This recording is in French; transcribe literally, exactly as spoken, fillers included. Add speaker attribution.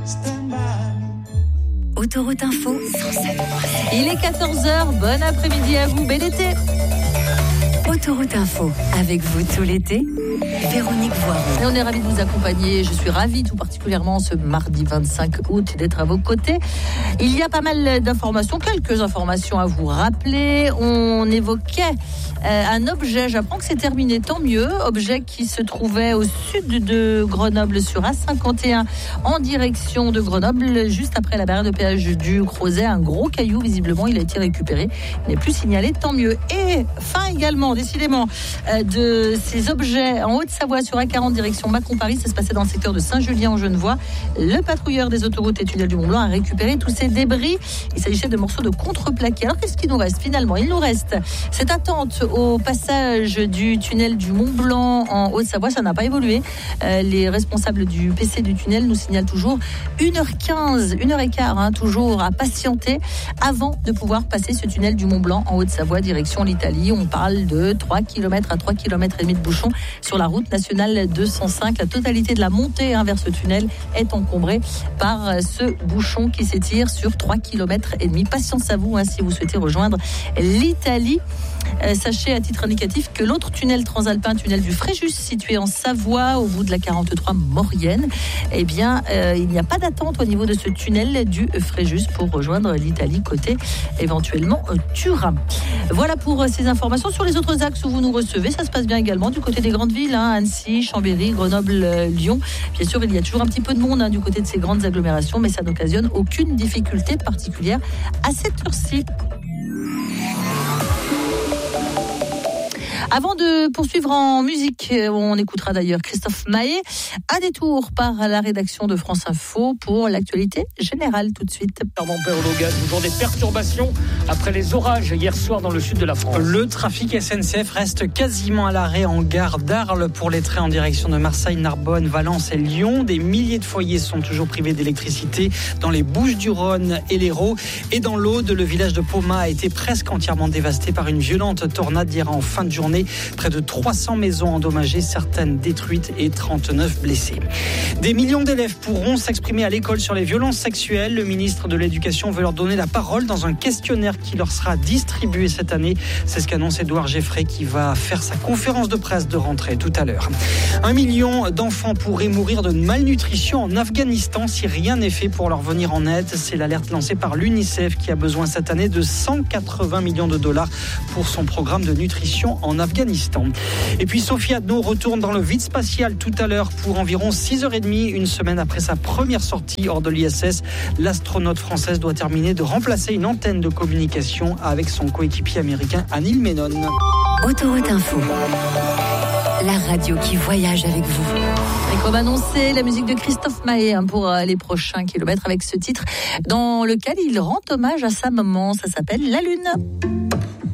Speaker 1: Autoroute Info, cent sept.
Speaker 2: Il est quatorze heures, bon après-midi à vous, bel été.
Speaker 1: Autoroute Info, avec vous tout l'été, Véronique Voiron.
Speaker 2: Et on est ravis de vous accompagner. Je suis ravie tout particulièrement ce mardi vingt-cinq août d'être à vos côtés. Il y a pas mal d'informations, quelques informations à vous rappeler. On évoquait euh, un objet, j'apprends que c'est terminé, tant mieux. Objet qui se trouvait au sud de Grenoble sur A cinquante et un en direction de Grenoble, juste après la barrière de péage du Crozet. Un gros caillou, visiblement, il a été récupéré. Il n'est plus signalé, tant mieux. Et fin également, décidément, euh, de ces objets en Haute-Savoie sur A quarante direction Mâcon-Paris. Ça se passait dans le secteur de Saint-Julien-en-Genevois. Le patrouilleur des autoroutes et tunnels du Mont-Blanc a récupéré tous ces débris. Il s'agissait de morceaux de contreplaqué. Alors qu'est-ce qu'il nous reste finalement? Il nous reste cette attente au passage du tunnel du Mont-Blanc en Haute-Savoie. Ça n'a pas évolué. Euh, les responsables du P C du tunnel nous signalent toujours une heure quinze, une heure quinze, hein, toujours à patienter avant de pouvoir passer ce tunnel du Mont-Blanc en Haute-Savoie direction l'Italie. On parle de trois kilomètres à trois kilomètres et demi de bouchons sur la route nationale deux cent cinq. La totalité de la montée hein, vers ce tunnel est encombrée par ce bouchon qui s'étire sur trois kilomètres et demi. Patience à vous hein, si vous souhaitez rejoindre l'Italie. Euh, sachez à titre indicatif que l'autre tunnel transalpin, tunnel du Fréjus, situé en Savoie, au bout de la quarante-trois Maurienne, eh bien, euh, il n'y a pas d'attente au niveau de ce tunnel du Fréjus pour rejoindre l'Italie, côté éventuellement euh, Turin. Voilà pour euh, ces informations. Sur les autres axes où vous nous recevez, ça se passe bien également du côté des grandes villes, hein, Annecy, Chambéry, Grenoble, euh, Lyon. Bien sûr, il y a toujours un petit peu de monde hein, du côté de ces grandes agglomérations, mais ça n'occasionne aucune difficulté particulière à cette heure-ci. Avant de poursuivre en musique, on écoutera d'ailleurs Christophe Maé. Un détour par la rédaction de France Info pour l'actualité générale tout de suite.
Speaker 3: Mon père Logan, toujours des perturbations après les orages hier soir dans le sud de la France.
Speaker 4: Le trafic S N C F reste quasiment à l'arrêt en gare d'Arles pour les trains en direction de Marseille, Narbonne, Valence et Lyon. Des milliers de foyers sont toujours privés d'électricité dans les Bouches-du-Rhône et l'Hérault. Et dans l'Aude, le village de Poma a été presque entièrement dévasté par une violente tornade hier en fin de journée. Près de trois cents maisons endommagées, certaines détruites et trente-neuf blessés. Des millions d'élèves pourront s'exprimer à l'école sur les violences sexuelles. Le ministre de l'Éducation veut leur donner la parole dans un questionnaire qui leur sera distribué cette année. C'est ce qu'annonce Édouard Geffray qui va faire sa conférence de presse de rentrée tout à l'heure. Un million d'enfants pourraient mourir de malnutrition en Afghanistan si rien n'est fait pour leur venir en aide. C'est l'alerte lancée par l'UNICEF qui a besoin cette année de cent quatre-vingts millions de dollars pour son programme de nutrition en Afghanistan. Et puis Sophie Adno retourne dans le vide spatial tout à l'heure pour environ six heures trente, une semaine après sa première sortie hors de l'I S S. L'astronaute française doit terminer de remplacer une antenne de communication avec son coéquipier américain Anil Menon.
Speaker 1: Autoroute Info, la radio qui voyage avec vous.
Speaker 2: Et comme annoncé, la musique de Christophe Maé hein, pour euh, les prochains kilomètres avec ce titre dans lequel il rend hommage à sa maman. Ça s'appelle La Lune.